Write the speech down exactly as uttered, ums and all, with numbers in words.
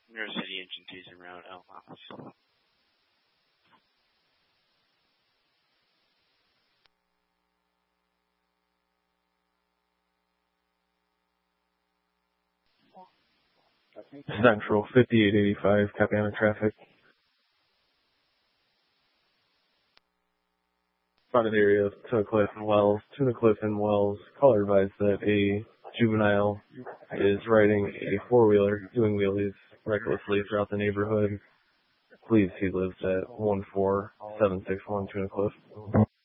Neurocity Engine Teaser Road, El Paso. Central fifty-eight eighty-five, copy on the traffic. Front area of Tuna Cliff and Wells. Tuna Cliff and Wells, caller advised that a juvenile is riding a four-wheeler, doing wheelies recklessly throughout the neighborhood. Please, he lives at one four seven six one Tuna Cliff.